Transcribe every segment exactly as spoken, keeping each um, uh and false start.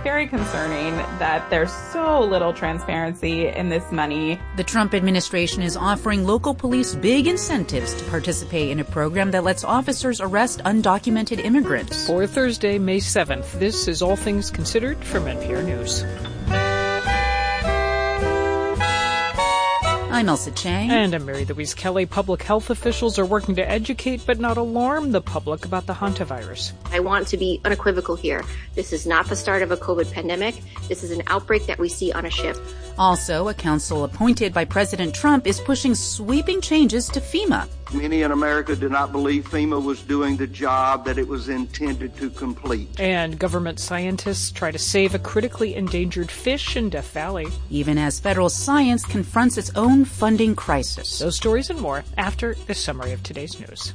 very concerning that there's so little transparency in this money. The Trump administration is offering local police big incentives to participate in a program that lets officers arrest undocumented immigrants. For Thursday, May seventh, this is All Things Considered from N P R News. I'm Elsa Chang. And I'm Mary Louise Kelly. Public health officials are working to educate but not alarm the public about the hantavirus. I want to be unequivocal here. This is not the start of a COVID pandemic. This is an outbreak that we see on a ship. Also, a council appointed by President Trump is pushing sweeping changes to FEMA. Many in America do not believe FEMA was doing the job that it was intended to complete. And government scientists try to save a critically endangered fish in Death Valley. Even as federal science confronts its own funding crisis. Those stories and more after this summary of today's news.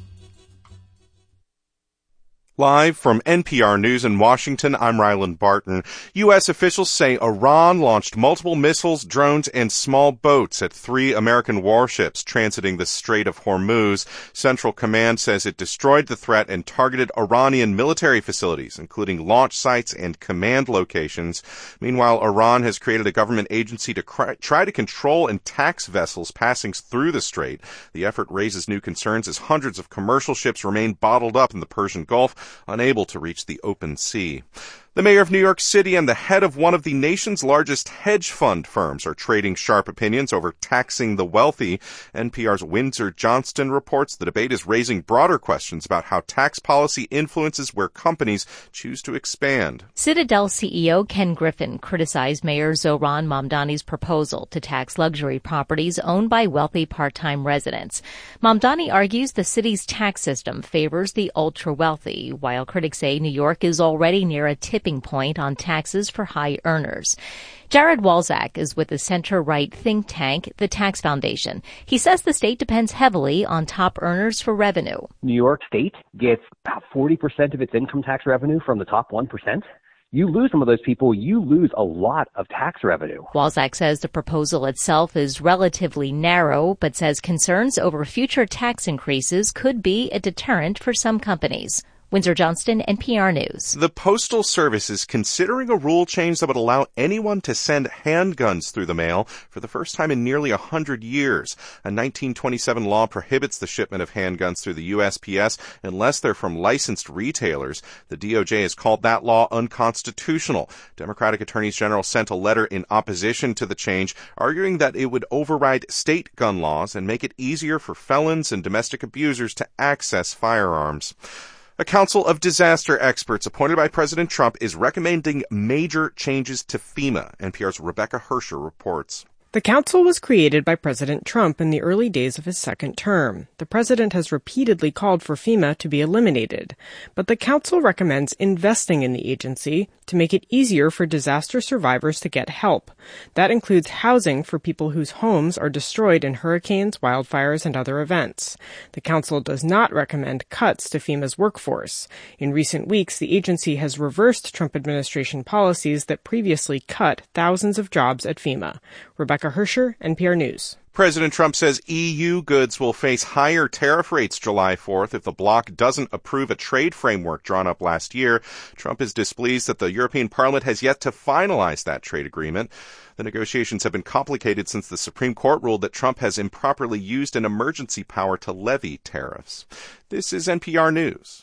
Live from N P R News in Washington, I'm Ryland Barton. U S officials say Iran launched multiple missiles, drones, and small boats at three American warships transiting the Strait of Hormuz. Central Command says it destroyed the threat and targeted Iranian military facilities, including launch sites and command locations. Meanwhile, Iran has created a government agency to cry, try to control and tax vessels passing through the strait. The effort raises new concerns as hundreds of commercial ships remain bottled up in the Persian Gulf, unable to reach the open sea. The mayor of New York City and the head of one of the nation's largest hedge fund firms are trading sharp opinions over taxing the wealthy. N P R's Windsor Johnston reports the debate is raising broader questions about how tax policy influences where companies choose to expand. Citadel C E O Ken Griffin criticized Mayor Zohran Mamdani's proposal to tax luxury properties owned by wealthy part-time residents. Mamdani argues the city's tax system favors the ultra-wealthy, while critics say New York is already near a tipping point on taxes for high earners. Jared Walczak is with the center-right think tank, the Tax Foundation. He says the state depends heavily on top earners for revenue. New York State gets about forty percent of its income tax revenue from the top one percent. You lose some of those people, you lose a lot of tax revenue. Walczak says the proposal itself is relatively narrow, but says concerns over future tax increases could be a deterrent for some companies. Windsor Johnston, N P R News. The Postal Service is considering a rule change that would allow anyone to send handguns through the mail for the first time in nearly one hundred years. A nineteen twenty-seven law prohibits the shipment of handguns through the U S P S unless they're from licensed retailers. The D O J has called that law unconstitutional. Democratic attorneys general sent a letter in opposition to the change, arguing that it would override state gun laws and make it easier for felons and domestic abusers to access firearms. A council of disaster experts appointed by President Trump is recommending major changes to FEMA. N P R's Rebecca Hersher reports. The council was created by President Trump in the early days of his second term. The president has repeatedly called for FEMA to be eliminated, but the council recommends investing in the agency to make it easier for disaster survivors to get help. That includes housing for people whose homes are destroyed in hurricanes, wildfires, and other events. The council does not recommend cuts to FEMA's workforce. In recent weeks, the agency has reversed Trump administration policies that previously cut thousands of jobs at FEMA. Rebecca Hersher, N P R News. President Trump says E U goods will face higher tariff rates July fourth if the bloc doesn't approve a trade framework drawn up last year. Trump is displeased that the European Parliament has yet to finalize that trade agreement. The negotiations have been complicated since the Supreme Court ruled that Trump has improperly used an emergency power to levy tariffs. This is N P R News.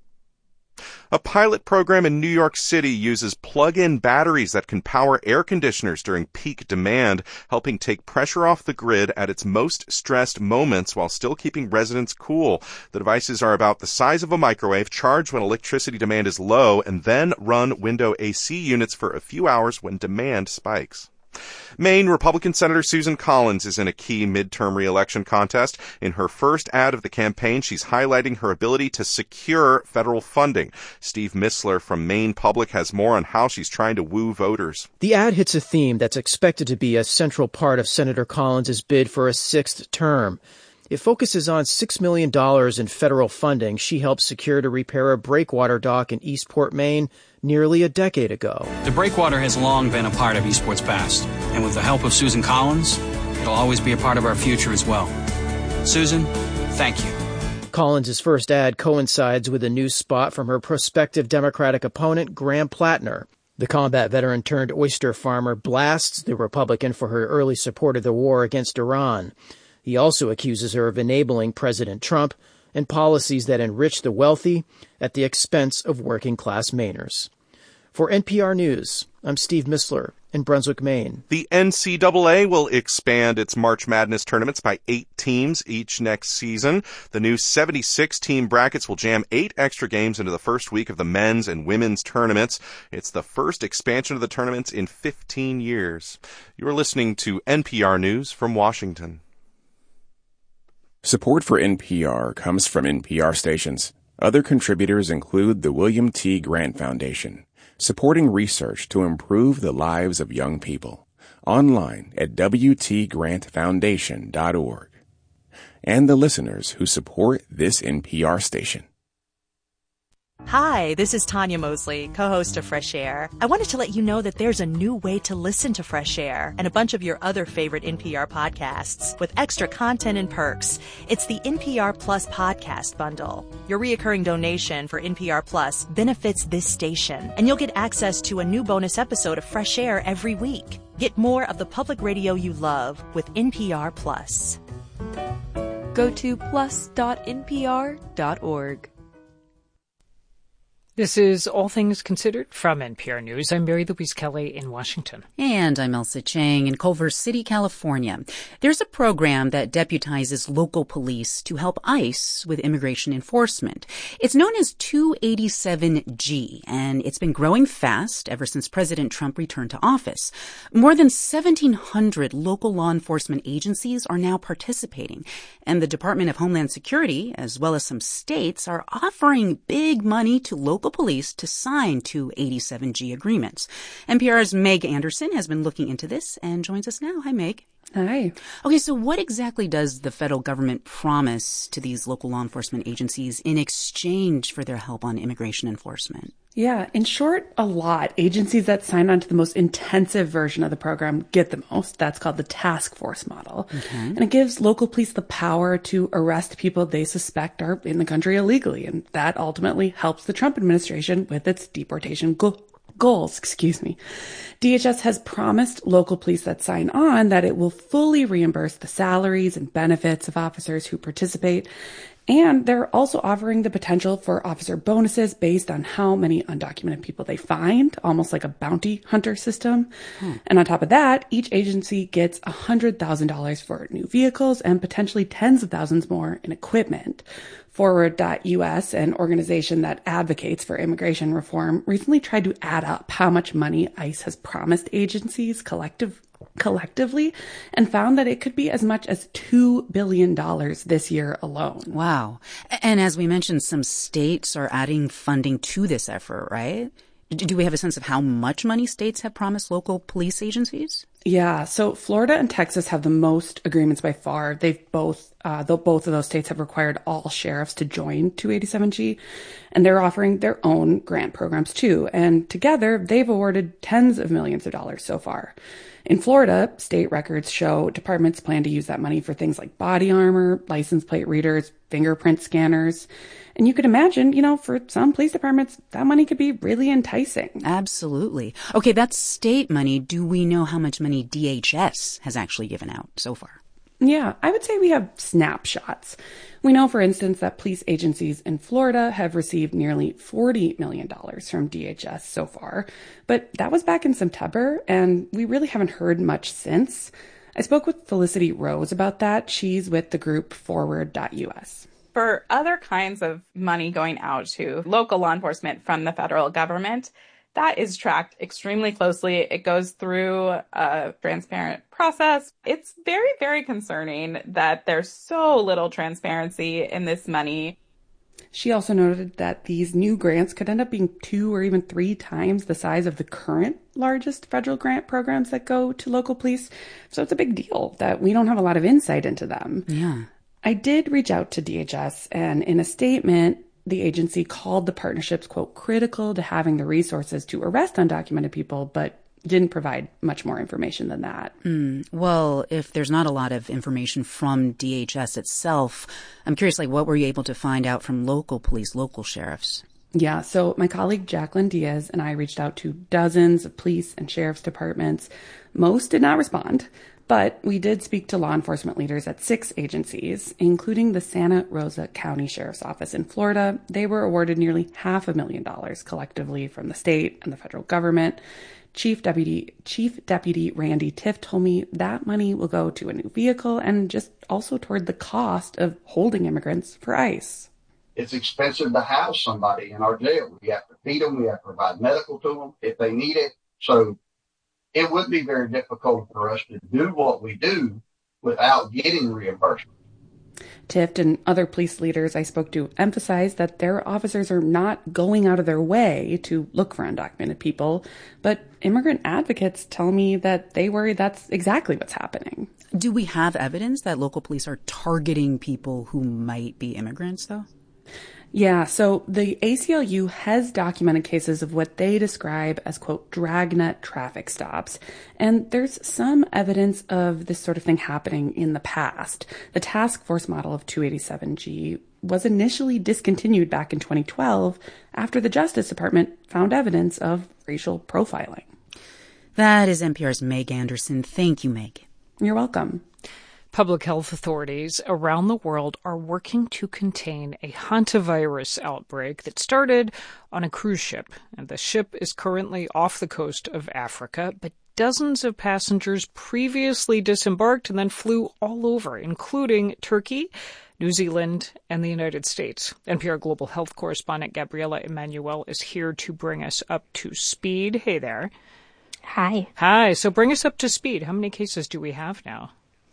A pilot program in New York City uses plug-in batteries that can power air conditioners during peak demand, helping take pressure off the grid at its most stressed moments while still keeping residents cool. The devices are about the size of a microwave, charge when electricity demand is low, and then run window A C units for a few hours when demand spikes. Maine Republican Senator Susan Collins is in a key midterm re-election contest. In her first ad of the campaign, she's highlighting her ability to secure federal funding. Steve Missler from Maine Public has more on how she's trying to woo voters. The ad hits a theme that's expected to be a central part of Senator Collins' bid for a sixth term. It focuses on six million dollars in federal funding she helped secure to repair a breakwater dock in Eastport, Maine, nearly a decade ago. The breakwater has long been a part of Eastport's past, and with the help of Susan Collins, it'll always be a part of our future as well. Susan, thank you. Collins' first ad coincides with a news spot from her prospective Democratic opponent, Graham Plattner. The combat veteran turned oyster farmer blasts the Republican for her early support of the war against Iran. He also accuses her of enabling President Trump and policies that enrich the wealthy at the expense of working-class Mainers. For N P R News, I'm Steve Missler in Brunswick, Maine. The N C double A will expand its March Madness tournaments by eight teams each next season. The new seventy-six team brackets will jam eight extra games into the first week of the men's and women's tournaments. It's the first expansion of the tournaments in fifteen years. You're listening to N P R News from Washington. Support for N P R comes from N P R stations. Other contributors include the William T. Grant Foundation, supporting research to improve the lives of young people. Online at w t grant foundation dot org. And the listeners who support this N P R station. Hi, this is Tanya Mosley, co-host of Fresh Air. I wanted to let you know that there's a new way to listen to Fresh Air and a bunch of your other favorite N P R podcasts with extra content and perks. It's the N P R Plus podcast bundle. Your reoccurring donation for N P R Plus benefits this station, and you'll get access to a new bonus episode of Fresh Air every week. Get more of the public radio you love with N P R Plus. Go to plus dot n p r dot org. This is All Things Considered from N P R News. I'm Mary Louise Kelly in Washington. And I'm Elsa Chang in Culver City, California. There's a program that deputizes local police to help ICE with immigration enforcement. It's known as two eighty-seven G, and it's been growing fast ever since President Trump returned to office. More than seventeen hundred local law enforcement agencies are now participating, and the Department of Homeland Security, as well as some states, are offering big money to local police to sign two eighty-seven G agreements. N P R's Meg Anderson has been looking into this and joins us now. Hi, Meg. Hi. Okay, so what exactly does the federal government promise to these local law enforcement agencies in exchange for their help on immigration enforcement? Yeah, in short, a lot. Agencies that sign on to the most intensive version of the program get the most. That's called the task force model. Okay. And it gives local police the power to arrest people they suspect are in the country illegally. And that ultimately helps the Trump administration with its deportation goal. Goals, excuse me. D H S has promised local police that sign on that it will fully reimburse the salaries and benefits of officers who participate. And they're also offering the potential for officer bonuses based on how many undocumented people they find, almost like a bounty hunter system. Hmm. And on top of that, each agency gets one hundred thousand dollars for new vehicles and potentially tens of thousands more in equipment. Forward dot U S, an organization that advocates for immigration reform, recently tried to add up how much money ICE has promised agencies collective, collectively and found that it could be as much as two billion dollars this year alone. Wow. And as we mentioned, some states are adding funding to this effort, right? Do we have a sense of how much money states have promised local police agencies? Yeah, so Florida and Texas have the most agreements by far. They've both, uh, though both of those states have required all sheriffs to join two eighty-seven G, and they're offering their own grant programs too. And together, they've awarded tens of millions of dollars so far. In Florida, state records show departments plan to use that money for things like body armor, license plate readers, fingerprint scanners. And you could imagine, you know, for some police departments, that money could be really enticing. Absolutely. Okay, that's state money. Do we know how much money D H S has actually given out so far? Yeah, I would say we have snapshots. We know, for instance, that police agencies in Florida have received nearly forty million dollars from D H S so far. But that was back in September, and we really haven't heard much since. I spoke with Felicity Rose about that. She's with the group Forward dot U S. For other kinds of money going out to local law enforcement from the federal government, that is tracked extremely closely. It goes through a transparent process. It's very, very concerning that there's so little transparency in this money. She also noted that these new grants could end up being two or even three times the size of the current largest federal grant programs that go to local police. So it's a big deal that we don't have a lot of insight into them. Yeah. I did reach out to D H S, and in a statement, the agency called the partnerships, quote, critical to having the resources to arrest undocumented people, but didn't provide much more information than that. Mm, well, if there's not a lot of information from D H S itself, I'm curious, like, what were you able to find out from local police, local sheriffs? Yeah, so my colleague Jacqueline Diaz and I reached out to dozens of police and sheriff's departments. Most did not respond, but we did speak to law enforcement leaders at six agencies, including the Santa Rosa County Sheriff's Office in Florida. They were awarded nearly half a million dollars collectively from the state and the federal government. Chief Deputy Chief Deputy Randy Tiff told me that money will go to a new vehicle and just also toward the cost of holding immigrants for ICE. It's expensive to house somebody in our jail. We have to feed them. We have to provide medical to them if they need it. So it would be very difficult for us to do what we do without getting reimbursement. Tift and other police leaders I spoke to emphasized that their officers are not going out of their way to look for undocumented people, but immigrant advocates tell me that they worry that's exactly what's happening. Do we have evidence that local police are targeting people who might be immigrants, though? Yeah, so the A C L U has documented cases of what they describe as, quote, dragnet traffic stops. And there's some evidence of this sort of thing happening in the past. The task force model of two eighty-seven G was initially discontinued back in twenty twelve after the Justice Department found evidence of racial profiling. That is N P R's Meg Anderson. Thank you, Meg. You're welcome. Public health authorities around the world are working to contain a hantavirus outbreak that started on a cruise ship, and the ship is currently off the coast of Africa, but dozens of passengers previously disembarked and then flew all over, including Turkey, New Zealand, and the United States. N P R Global Health correspondent Gabriela Emanuel is here to bring us up to speed. Hey there. Hi. Hi. So bring us up to speed. How many cases do we have now?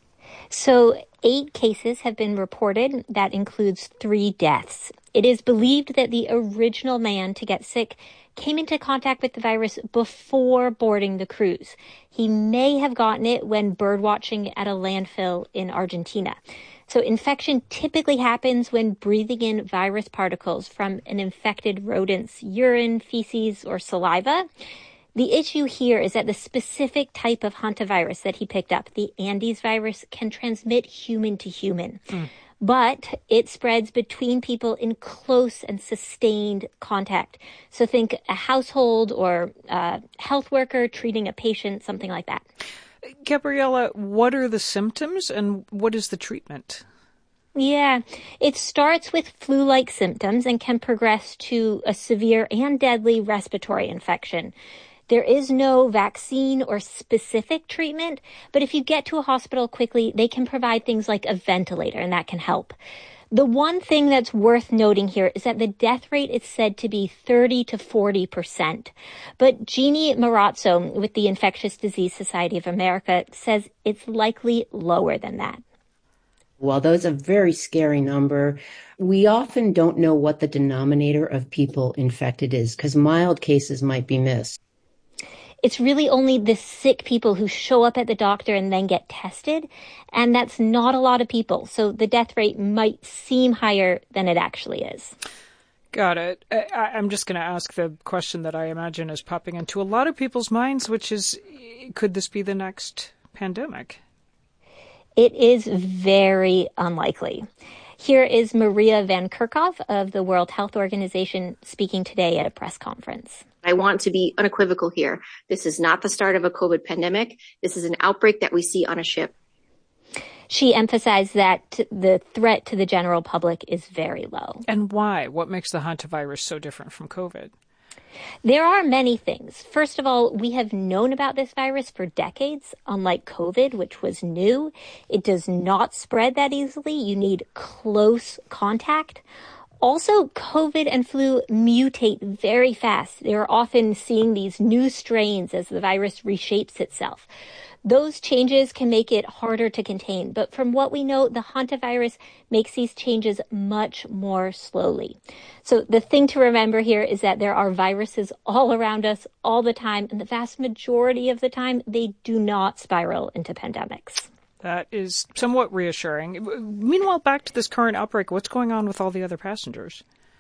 So eight cases have been reported. That includes three deaths. It is believed that the original man to get sick came into contact with the virus before boarding the cruise. He may have gotten it when birdwatching at a landfill in Argentina. So infection typically happens when breathing in virus particles from an infected rodent's urine, feces, or saliva. The issue here is that the specific type of hantavirus that he picked up, the Andes virus, can transmit human to human. Mm. But it spreads between people in close and sustained contact. So think a household or a health worker treating a patient, something like that. Gabriela, what are the symptoms and what is the treatment? Yeah, it starts with flu-like symptoms and can progress to a severe and deadly respiratory infection. There is no vaccine or specific treatment, but if you get to a hospital quickly, they can provide things like a ventilator, and that can help. The one thing that's worth noting here is that the death rate is said to be thirty to forty percent. But Jeannie Marazzo with the Infectious Disease Society of America says it's likely lower than that. While those are a very scary number, we often don't know what the denominator of people infected is because mild cases might be missed. It's really only the sick people who show up at the doctor and then get tested, and that's not a lot of people. So the death rate might seem higher than it actually is. Got it. I, I'm just going to ask the question that I imagine is popping into a lot of people's minds, which is, could this be the next pandemic? It is very unlikely. Here is Maria Van Kerkhove of the World Health Organization speaking today at a press conference. I want to be unequivocal here. This is not the start of a COVID pandemic. This is an outbreak that we see on a ship. She emphasized that the threat to the general public is very low. And why? What makes the hantavirus so different from COVID? There are many things. First of all, we have known about this virus for decades. Unlike COVID, which was new, it does not spread that easily. You need close contact. Also, COVID and flu mutate very fast. They're often seeing these new strains as the virus reshapes itself. Those changes can make it harder to contain. But from what we know, the hantavirus makes these changes much more slowly. So the thing to remember here is that there are viruses all around us all the time, and the vast majority of the time, they do not spiral into pandemics. That is somewhat reassuring. Meanwhile, back to this current outbreak, what's going on with all the other passengers?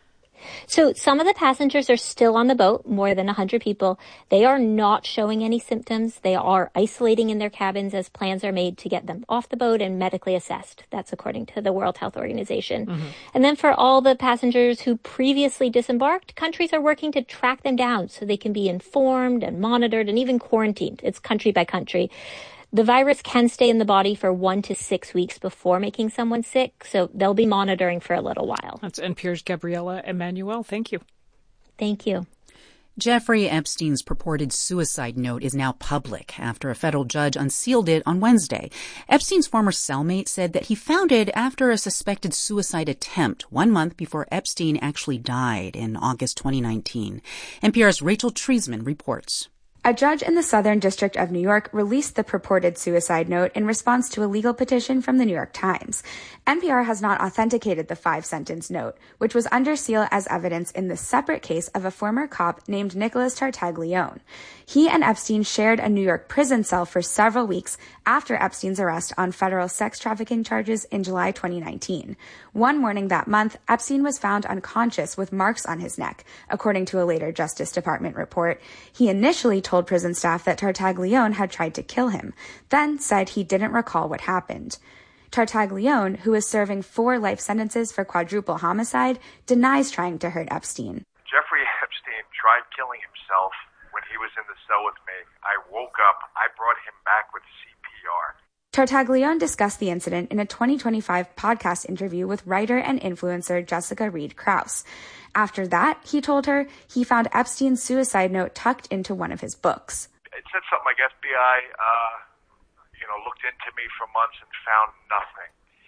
So some of the passengers are still on the boat, more than one hundred people. They are not showing any symptoms. They are isolating in their cabins as plans are made to get them off the boat and medically assessed. That's according to the World Health Organization. Mm-hmm. And then for all the passengers who previously disembarked, countries are working to track them down so they can be informed and monitored and even quarantined. It's country by country. The virus can stay in the body for one to six weeks before making someone sick, so they'll be monitoring for a little while. That's N P R's Gabriela Emanuel. Thank you. Thank you. Jeffrey Epstein's purported suicide note is now public after a federal judge unsealed it on Wednesday. Epstein's former cellmate said that he found it after a suspected suicide attempt one month before Epstein actually died in August twenty nineteen. N P R's Rachel Treisman reports. A judge in the Southern District of New York released the purported suicide note in response to a legal petition from the New York Times. N P R has not authenticated the five-sentence note, which was under seal as evidence in the separate case of a former cop named Nicholas Tartaglione. He and Epstein shared a New York prison cell for several weeks after Epstein's arrest on federal sex trafficking charges in July twenty nineteen. One morning that month, Epstein was found unconscious with marks on his neck, according to a later Justice Department report. He initially told told prison staff that Tartaglione had tried to kill him, then said he didn't recall what happened. Tartaglione, who is serving four life sentences for quadruple homicide, denies trying to hurt Epstein. Jeffrey Epstein tried killing himself when he was in the cell with me. I woke up. I brought him back with C P R. Tartaglione discussed the incident in a twenty twenty-five podcast interview with writer and influencer Jessica Reed Krause. After that, he told her he found Epstein's suicide note tucked into one of his books. It said something like F B I, uh, you know, looked into me for months and found nothing.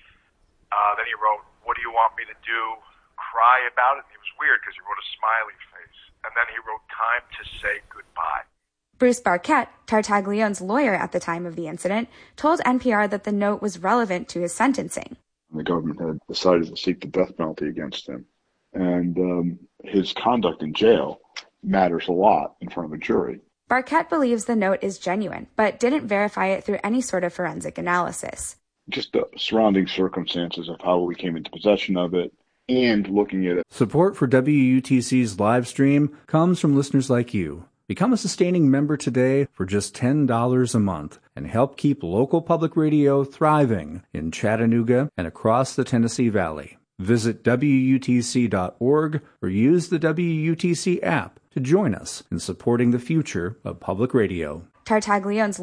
Uh, then he wrote, "What do you want me to do? Cry about it?" And he was weird because he wrote a smiley face. And then he wrote, "Time to say goodbye." Bruce Barquette, Tartaglione's lawyer at the time of the incident, told N P R that the note was relevant to his sentencing. The government had decided to seek the death penalty against him. And um, his conduct in jail matters a lot in front of a jury. Barquette believes the note is genuine, but didn't verify it through any sort of forensic analysis. Just the surrounding circumstances of how we came into possession of it and looking at it. Support for W U T C's live stream comes from listeners like you. Become a sustaining member today for just ten dollars a month and help keep local public radio thriving in Chattanooga and across the Tennessee Valley. Visit W U T C dot org or use the W U T C app to join us in supporting the future of public radio. Tartaglione's